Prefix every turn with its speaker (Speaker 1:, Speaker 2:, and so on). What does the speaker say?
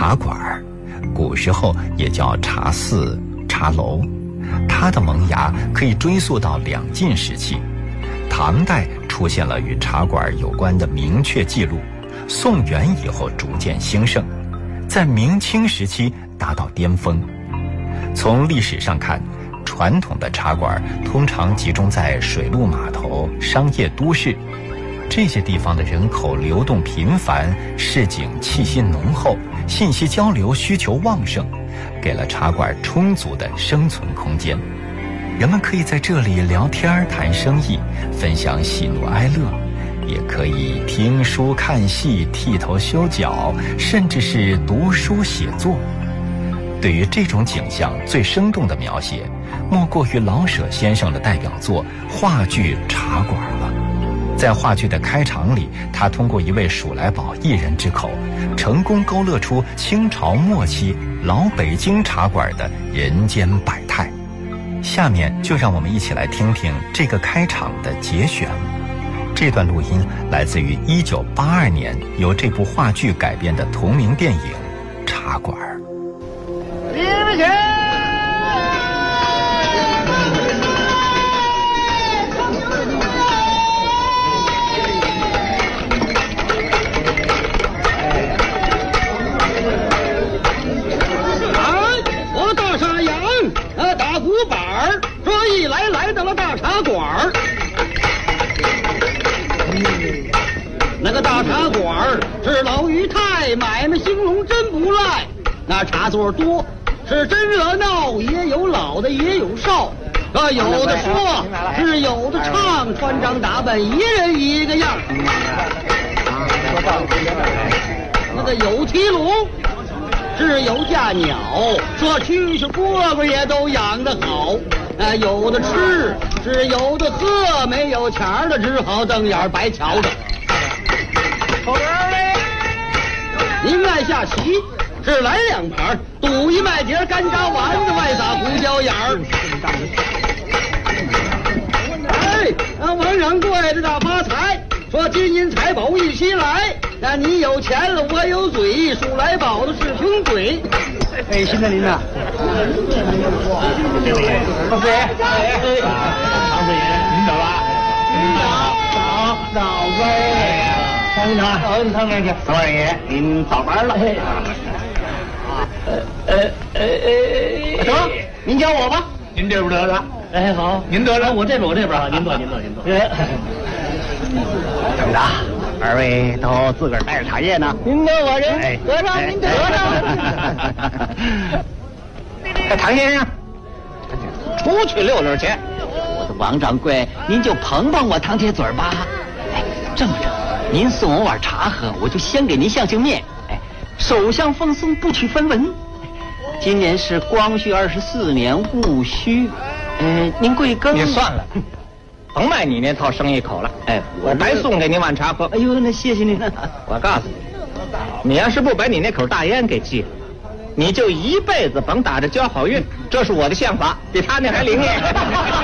Speaker 1: 茶馆，古时候也叫茶肆、茶楼。它的萌芽可以追溯到两晋时期，唐代出现了与茶馆有关的明确记录，宋元以后逐渐兴盛，在明清时期达到巅峰。从历史上看，传统的茶馆通常集中在水陆码头、商业都市，这些地方的人口流动频繁，市井气息浓厚，信息交流需求旺盛，给了茶馆充足的生存空间。人们可以在这里聊天谈生意，分享喜怒哀乐，也可以听书看戏、剃头修脚，甚至是读书写作。对于这种景象最生动的描写，莫过于老舍先生的代表作话剧《茶馆》了。在话剧的开场里，他通过一位数来宝艺人之口，成功勾勒出清朝末期老北京茶馆的人间百态。下面就让我们一起来听听这个开场的节选。这段录音来自于1982年由这部话剧改编的同名电影《茶馆》。
Speaker 2: 李文全，我大傻羊，大鼓板儿，这一来到了大茶馆。那个大茶馆是老于太，买卖兴隆真不赖，那茶座多。是真热闹，也有老的，也有少，有的说，是有的唱，穿trang打扮，一人一个样。那个有提笼，是有架鸟，说蛐蛐蝈蝈也都养得好。有的吃，是有的喝，没有钱儿的只好瞪眼白瞧着。后边嘞，您爱下棋。是来两盘，赌一麦碟干炸丸子，外撒胡椒眼儿。王掌柜的大发财，说金银财宝一起来。那你有钱了，我有嘴，数来宝的是穷鬼。新德林呐，老四爷，常四爷，您走了。早呗。常那去，二爷，您早班了。得，您教我吧。您这边得了，好，您得了，我这边啊，您坐。怎么着？二位都自个儿带着茶叶呢？您得我这，得上，您得上。唐先生，出去溜溜去。我的王掌柜，您就捧捧我唐铁嘴吧。这么着，您送我碗茶喝，我就先给您相面。首相奉送，不取分文。今年是光绪24年戊戌，您贵庚？你算了，甭卖你那套生意口了。我白送给您碗茶喝。哎呦，那谢谢您了。我告诉你，你要是不把你那口大烟给戒了，你就一辈子甭打着交好运。这是我的想法，比他那还灵验。